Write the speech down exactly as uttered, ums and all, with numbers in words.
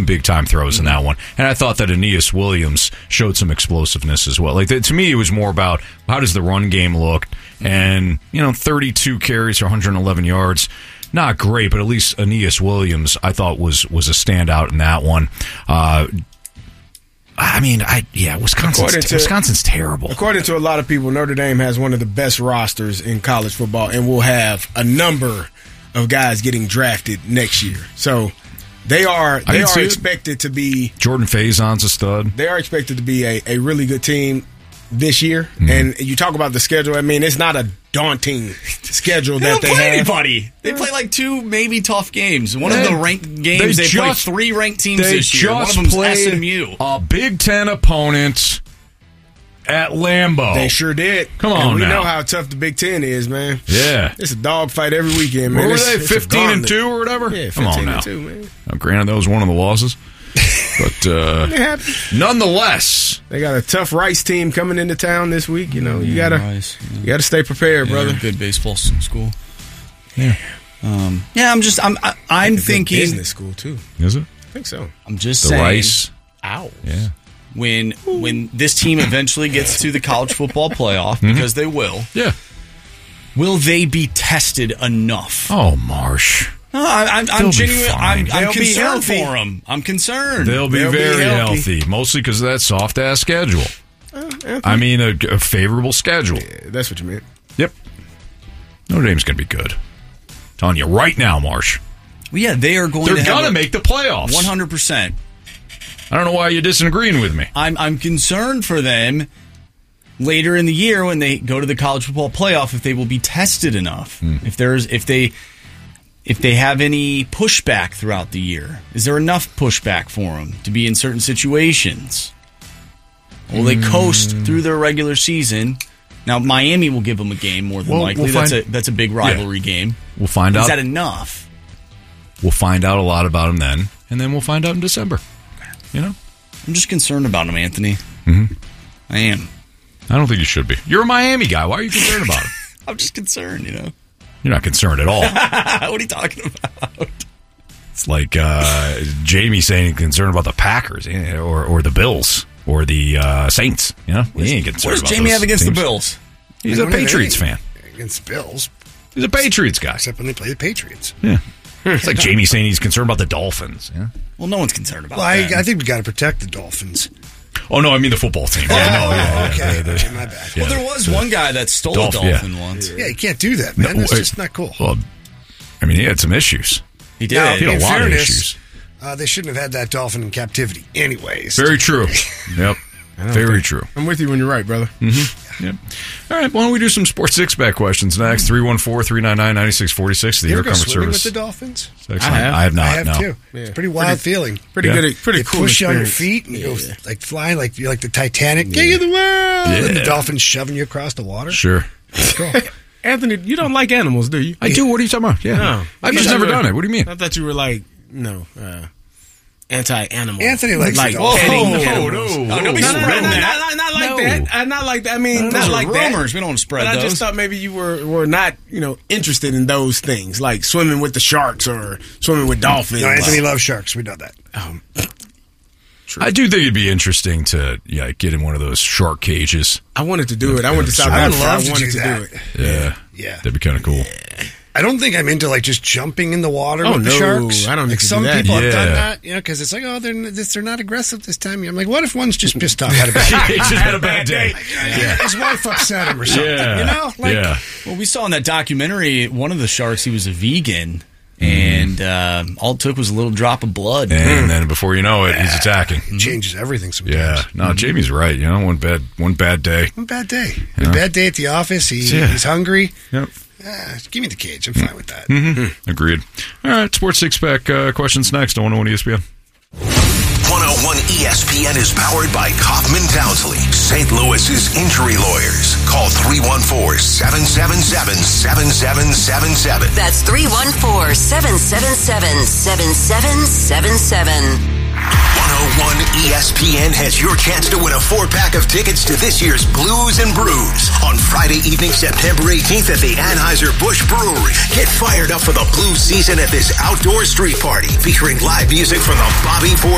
big-time throws in that one. And I thought that Aeneas Williams showed some explosiveness as well. Like, to me, it was more about how does the run game look? And, you know, thirty-two carries for one hundred eleven yards. Not great, but at least Aeneas Williams, I thought, was was a standout in that one. Uh, I mean, I yeah, Wisconsin's, to, Wisconsin's terrible. According to a lot of people, Notre Dame has one of the best rosters in college football and will have a number of guys getting drafted next year. So they are they are expected it. to be Jordan Faison's a stud. They are expected to be a, a really good team this year. Mm-hmm. And you talk about the schedule. I mean, it's not a daunting schedule they that don't they play have. Anybody. They play like two maybe tough games. One they, of the ranked games they, they just, play three ranked teams they this year. One of them's S M U. A Big Ten opponent at Lambeau. They sure did. Come on, and we now. know how tough the Big Ten is, man. Yeah, it's a dogfight every weekend, man. What were it's, they, it's fifteen and two or whatever? Yeah, Come fifteen on now. and two, man. Now, granted, that was one of the losses. But uh, nonetheless, they got a tough Rice team coming into town this week. You know, you yeah, gotta Rice, yeah. you gotta stay prepared, yeah, brother. Good baseball school. Yeah, um, yeah. I'm just I'm I, I'm like thinking business school too. Is it? I think so. I'm just the saying. Rice. Ow. Yeah. When when this team eventually gets to the college football playoff, mm-hmm. because they will. Yeah. Will they be tested enough? Oh, Marsh. No, I, I'm, I'm genuine. I'm, I'm They'll concerned for them. I'm concerned. They'll be They'll very be healthy. healthy, mostly because of that soft ass schedule. Uh, I mean, a, a favorable schedule. Yeah, that's what you meant. Yep. Notre Dame's going to be good. Telling you right now, Marsh. Well, yeah, they are going. They're to going to a, make the playoffs. One hundred percent. I don't know why you're disagreeing with me. I'm I'm concerned for them later in the year when they go to the college football playoff if they will be tested enough. Mm. If there's if they if they have any pushback throughout the year. Is there enough pushback for them to be in certain situations? Will they coast mm. through their regular season? Now Miami will give them a game more than well, likely. We'll that's find, a that's a big rivalry yeah. game. We'll find Is out. Is that enough? We'll find out a lot about them then, and then we'll find out in December. You know? I'm just concerned about him, Anthony. Mm-hmm. I am. I don't think you should be. You're a Miami guy. Why are you concerned about him? I'm just concerned, you know. You're not concerned at all. What are you talking about? It's like uh, Jamie saying he's concerned about the Packers or or the Bills or the uh, Saints. You know, he ain't concerned. What does about Jamie those have against teams. the Bills? He's a Patriots fan. Against the Bills. He's a Patriots guy. Except when they play the Patriots. Yeah. It's like Jamie saying he's concerned about the Dolphins. Yeah. Well, no one's concerned about well, that. I, I think we got to protect the Dolphins. Oh, no, I mean the football team. Yeah, oh, no, yeah, okay. Yeah, the, okay, my bad. Well, yeah, there was the, one guy that stole Dolph, a dolphin yeah. once. Yeah, you can't do that, man. No, That's wait, just not cool. Well, I mean, he had some issues. He did. Now, he had a in lot fairness, of issues. Uh, they shouldn't have had that dolphin in captivity anyways. Very true. Yep. Very think, true. I'm with you when you're right, brother. Mm-hmm. Yep. All right, why don't we do some sports six-pack questions next? three one four, three nine nine, nine six four six, the you Air ever go Comfort swimming Service. with the Dolphins? I have. I have not, I have no. too. Yeah. It's a pretty wild pretty, feeling. Pretty yeah. good, pretty they cool push you on your experience. feet and you yeah. go like flying like you're like the Titanic. Yeah. King of the world! Yeah. And the dolphin's shoving you across the water. Sure. Cool. Anthony, you don't like animals, do you? I do. What are you talking about? Yeah. No. I've just never were, done it. What do you mean? I thought you were like, no, uh, anti-animal. Anthony likes like the dolphins. petting Oh, animals. no, no, No, nobody's no, no, no, spreading no, that. not, not like No. that. Uh, not like that. I mean, Those not are like rumors. that. We don't spread But those. I just thought maybe you were, were not, you know, interested in those things, like swimming with the sharks or swimming with dolphins. No, Anthony loves sharks. We know that. Um, I do think it'd be interesting to yeah get in one of those shark cages. I wanted to do it. I went to South I would Africa. love I to wanted do to that. do it. Yeah. Yeah. That'd be kind of cool. I don't think I'm into like just jumping in the water Oh, with the no, sharks. I don't like need to some do that. people have done Yeah. that, you know, because it's like, oh, they're this, they're not aggressive this time. I'm like, what if one's just pissed off? Had a bad He just had a bad day. yeah. His wife upset him or something. Yeah. You know, like yeah. Well, we saw in that documentary one of the sharks. He was a vegan, and uh, all it took was a little drop of blood. And then before you know it, he's attacking. it changes everything sometimes. Yeah. No, Jamie's right. You know, one bad one bad day. One bad day. A bad day at the office. He, Yeah. He's hungry. Yep. Ah, give me the cage. I'm fine with that. Mm-hmm. Agreed. All right, sports six-pack uh, questions next on one oh one E S P N. one oh one E S P N is powered by Kaufman Townsley, Saint Louis's injury lawyers. Call three one four, seven seven seven, seven seven seven seven. That's three one four, seven seven seven, seven seven seven seven. one oh one E S P N has your chance to win a four-pack of tickets to this year's Blues and Brews on Friday evening, September eighteenth at the Anheuser-Busch Brewery. Get fired up for the blues season at this outdoor street party featuring live music from the Bobby Ford